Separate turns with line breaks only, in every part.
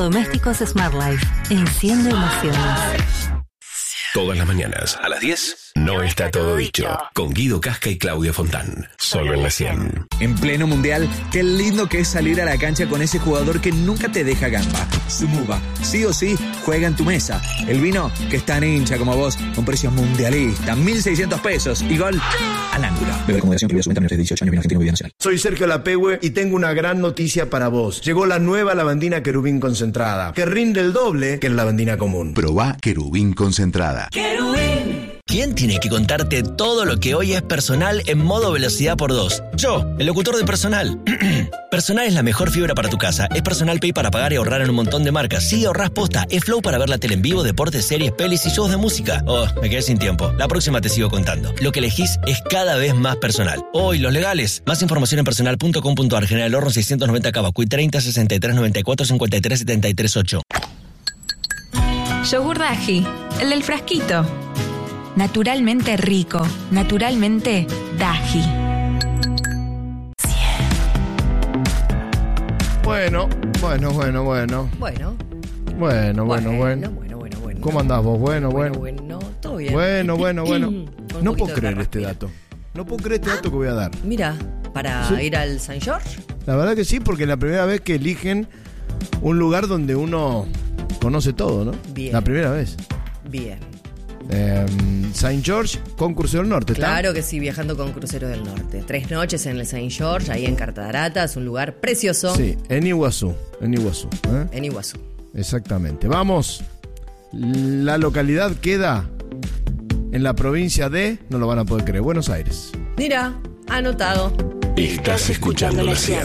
Electrodomésticos Smart Life. Enciende emociones.
Todas las mañanas a las 10 no está todo dicho. Con Guido Casca y Claudia Fontán. Solo en la 100.
En pleno mundial, qué lindo que es salir a la cancha con ese jugador que nunca te deja gamba. Sumuba, sí o sí, juega en tu mesa. El vino que es tan hincha como vos, con precios mundialistas, 1.600 pesos y gol al ángulo. Bebe con moderación, prohibido su venta menores de 18 años, vino argentino, bebida nacional.
Soy Sergio Lapehue y tengo una gran noticia para vos. Llegó la nueva lavandina Querubín concentrada, que rinde el doble que la lavandina común.
Probá Querubín concentrada.
¡Querubín! ¿Quién tiene que contarte todo lo que hoy es personal en modo velocidad por 2? Yo, el locutor de Personal. Personal es la mejor fibra para tu casa. Es Personal Pay para pagar y ahorrar en un montón de marcas. Sí, ahorrás posta. Es Flow para ver la tele en vivo, deportes, series, pelis y shows de música. Oh, me quedé sin tiempo. La próxima te sigo contando. Lo que elegís es cada vez más personal. Oh, y los legales. Más información en personal.com.ar. General Horno 690 Cavacuy 30 63 94 53 73 8.
Yogur Daji, el del frasquito. Naturalmente rico, naturalmente Daji.
Bueno. ¿Cómo andás vos? Bueno.
Todo bien.
Bueno. No puedo creer este dato. No puedo creer este dato que voy a dar.
Mira, para ir al Saint George.
La verdad que sí, porque es la primera vez que eligen un lugar donde uno conoce todo, ¿no?
Bien.
La primera vez.
Bien.
Saint George con Crucero del Norte, ¿está?
Claro que sí, viajando con Crucero del Norte. 3 noches en el Saint George, ahí en Cartadarata. Es un lugar precioso.
Sí, en Iguazú.
En Iguazú.
Exactamente. Vamos. La localidad queda en la provincia de, no lo van a poder creer, Buenos Aires.
Mira, anotado.
Estás escuchando la 100.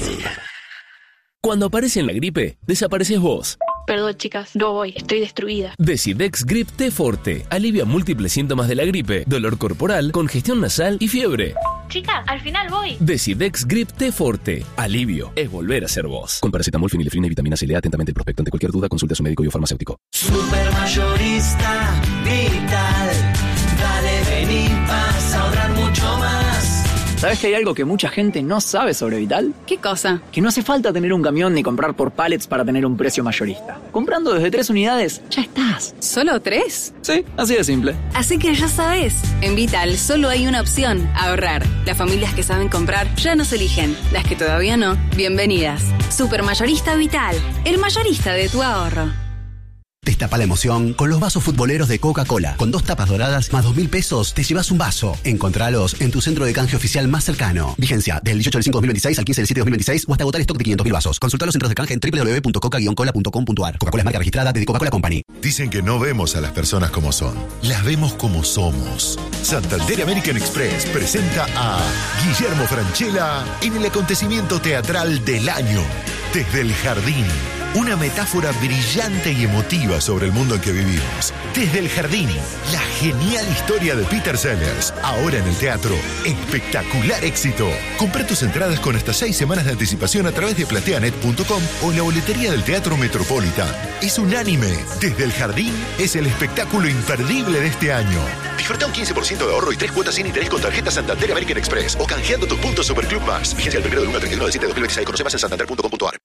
Cuando aparece en la gripe, desapareces vos.
Perdón, chicas, no voy, estoy destruida.
Decidex Grip T Forte alivia múltiples síntomas de la gripe, dolor corporal, congestión nasal y fiebre.
Chica, al final voy.
Decidex Grip T Forte. Alivio es volver a ser vos. Con paracetamol, fenilefrina y vitamina C. Lea atentamente el prospecto. Ante cualquier duda, consulte a su médico y o farmacéutico.
Supermayorista Vital. Dale, vení, vas a ahorrar mucho más.
¿Sabes que hay algo que mucha gente no sabe sobre Vital?
¿Qué cosa?
Que no hace falta tener un camión ni comprar por pallets para tener un precio mayorista. Comprando desde 3 unidades, ya estás.
¿Solo 3?
Sí, así de simple.
Así que ya sabes, en Vital solo hay una opción, ahorrar. Las familias que saben comprar ya nos eligen. Las que todavía no, bienvenidas. Supermayorista Vital, el mayorista de tu ahorro.
Destapa la emoción con los vasos futboleros de Coca-Cola. Con 2 tapas doradas más 2.000 pesos te llevas un vaso. Encontralos en tu centro de canje oficial más cercano. Vigencia del 18 del 5 de 2026 al 15 del 7 de 2026 o hasta agotar stock de 500.000 vasos. Consulta los centros de canje en www.coca-cola.com.ar. Coca-Cola es marca registrada de Coca-Cola Company.
Dicen que no vemos a las personas como son, las vemos como somos. Santander American Express presenta a Guillermo Francella en el acontecimiento teatral del año, Desde el Jardín. Una metáfora brillante y emotiva sobre el mundo en que vivimos. Desde el Jardín, la genial historia de Peter Sellers. Ahora en el teatro, espectacular éxito. Comprá tus entradas con hasta 6 semanas de anticipación a través de plateanet.com o en la boletería del Teatro Metropolitan. Es unánime. Desde el Jardín es el espectáculo imperdible de este año. Disfruta un 15% de ahorro y 3 cuotas sin interés con tarjeta Santander American Express o canjeando tus puntos Superclub Más. Vigencia del 1 del 1 al 31 del 7 de 2026. Conoce más en santander.com.ar.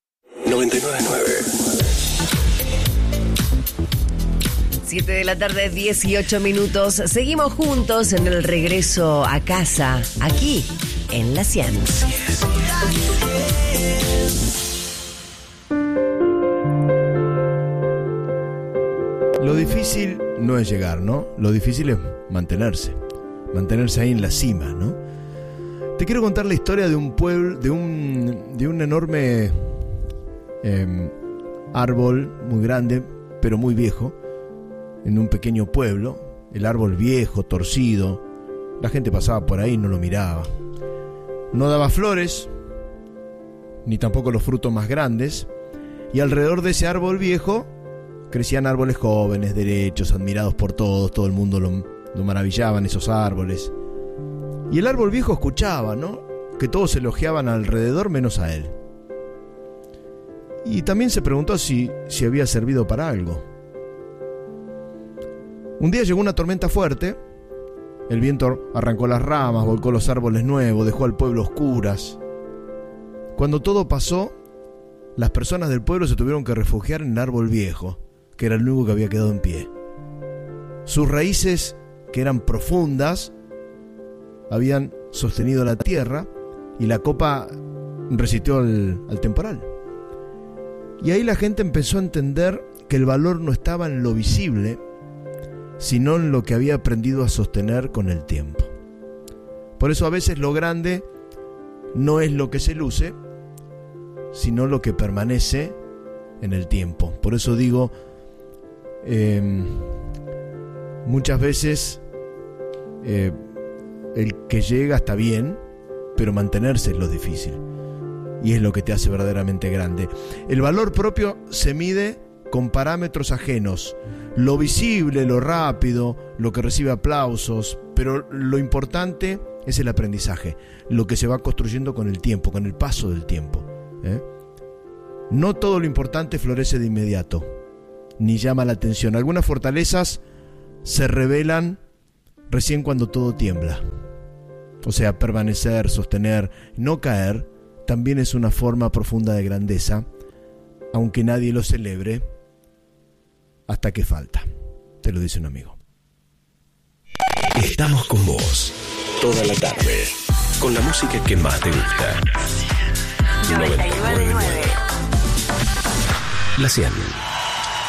99.9.
7 de la tarde, 18 minutos. Seguimos juntos en el regreso a casa, aquí en La 100.
Lo difícil no es llegar, ¿no? Lo difícil es mantenerse ahí en la cima, ¿no? Te quiero contar la historia de un pueblo, de un enorme árbol muy grande, pero muy viejo, en un pequeño pueblo. El árbol viejo, torcido, la gente pasaba por ahí y no lo miraba. No daba flores, ni tampoco los frutos más grandes, y alrededor de ese árbol viejo crecían árboles jóvenes, derechos, admirados por todos. Todo el mundo lo maravillaban esos árboles. Y el árbol viejo escuchaba, ¿no?, que todos elogiaban alrededor menos a él. Y también se preguntó si había servido para algo. Un día llegó una tormenta fuerte. El viento arrancó las ramas, volcó los árboles nuevos, dejó al pueblo a oscuras. Cuando todo pasó, las personas del pueblo se tuvieron que refugiar en el árbol viejo, que era el único que había quedado en pie. Sus raíces, que eran profundas, habían sostenido la tierra y la copa resistió al temporal. Y ahí la gente empezó a entender que el valor no estaba en lo visible, sino en lo que había aprendido a sostener con el tiempo. Por eso a veces lo grande no es lo que se luce, sino lo que permanece en el tiempo. Por eso digo, muchas veces el que llega está bien, pero mantenerse es lo difícil. Y es lo que te hace verdaderamente grande. El valor propio se mide con parámetros ajenos. Lo visible, lo rápido, lo que recibe aplausos, pero lo importante es el aprendizaje, lo que se va construyendo con el tiempo, con el paso del tiempo. No todo lo importante florece de inmediato, ni llama la atención. Algunas fortalezas se revelan recién cuando todo tiembla. O sea, permanecer, sostener, no caer, también es una forma profunda de grandeza, aunque nadie lo celebre hasta que falta. Te lo dice un amigo.
Estamos con vos toda la tarde, con la música que más te gusta. 99.9 La 100.